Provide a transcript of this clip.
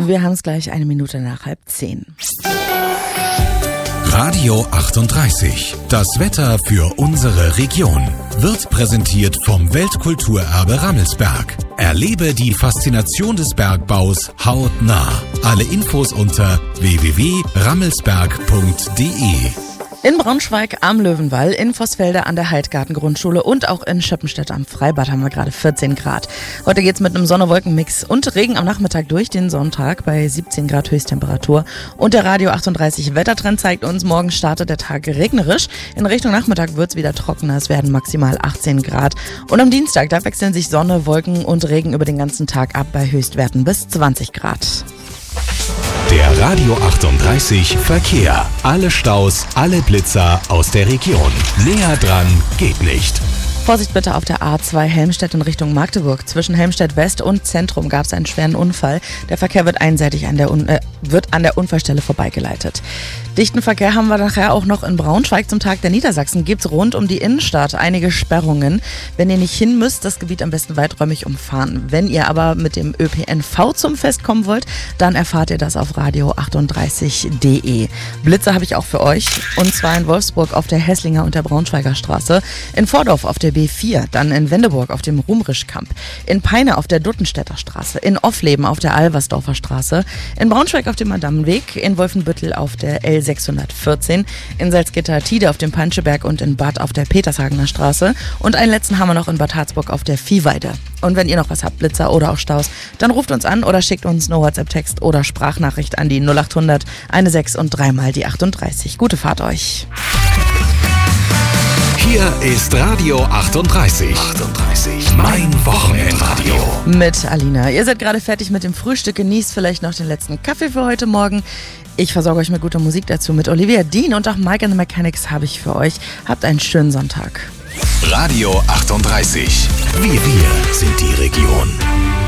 Wir haben es gleich 1 Minute nach 9:30. Radio 38. Das Wetter für unsere Region wird präsentiert vom Weltkulturerbe Rammelsberg. Erlebe die Faszination des Bergbaus hautnah. Alle Infos unter www.rammelsberg.de. In Braunschweig am Löwenwall, in Vossfelde an der Heidgarten-Grundschule und auch in Schöppenstedt am Freibad haben wir gerade 14 Grad. Heute geht's mit einem Sonne-Wolken-Mix und Regen am Nachmittag durch den Sonntag bei 17 Grad Höchsttemperatur. Und der Radio 38 Wettertrend zeigt uns, morgen startet der Tag regnerisch. In Richtung Nachmittag wird's wieder trockener, es werden maximal 18 Grad. Und am Dienstag, da wechseln sich Sonne, Wolken und Regen über den ganzen Tag ab bei Höchstwerten bis 20 Grad. Der Radio 38 Verkehr. Alle Staus, alle Blitzer aus der Region. Näher dran geht nicht. Vorsicht bitte auf der A2 Helmstedt in Richtung Magdeburg. Zwischen Helmstedt West und Zentrum gab es einen schweren Unfall. Der Verkehr wird einseitig an der Unfallstelle vorbeigeleitet. Dichten Verkehr haben wir nachher auch noch in Braunschweig. Zum Tag der Niedersachsen gibt es rund um die Innenstadt einige Sperrungen. Wenn ihr nicht hin müsst, das Gebiet am besten weiträumig umfahren. Wenn ihr aber mit dem ÖPNV zum Fest kommen wollt, dann erfahrt ihr das auf radio38.de. Blitzer habe ich auch für euch. Und zwar in Wolfsburg auf der Hesslinger und der Braunschweiger Straße. In Vordorf auf der B4, dann in Wendeburg auf dem Ruhmrischkamp. In Peine auf der Duttenstädter Straße. In Offleben auf der Alversdorfer Straße. In Braunschweig auf dem Madamenweg. In Wolfenbüttel auf der L614, in Salzgitter-Tide auf dem Panscheberg und in Bad auf der Petershagener Straße. Und einen letzten haben wir noch in Bad Harzburg auf der Viehweide. Und wenn ihr noch was habt, Blitzer oder auch Staus, dann ruft uns an oder schickt uns eine WhatsApp-Text oder Sprachnachricht an die 0800 16 und 3 mal die 38. Gute Fahrt euch. Hier ist Radio 38. Mein Wochenendradio. Mit Alina. Ihr seid gerade fertig mit dem Frühstück. Genießt vielleicht noch den letzten Kaffee für heute Morgen. Ich versorge euch mit guter Musik dazu. Mit Olivia Dean und auch Mike and the Mechanics habe ich für euch. Habt einen schönen Sonntag. Radio 38. Wir sind die Region.